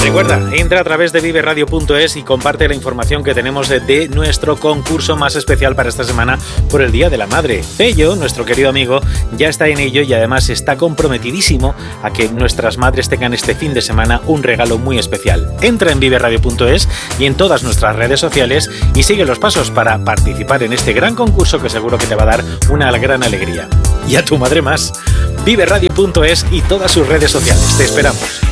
Recuerda, entra a través de viveradio.es y comparte la información que tenemos de nuestro concurso más especial para esta semana por el Día de la Madre. Pello, nuestro querido amigo, ya está en ello y además está comprometidísimo a que nuestras madres tengan este fin de semana un regalo muy especial. Entra en viveradio.es y en todas nuestras redes sociales y sigue los pasos para participar en este gran concurso que seguro que te va a dar una gran alegría. Y a tu madre más. Viveradio.es y todas sus redes sociales. Te esperamos.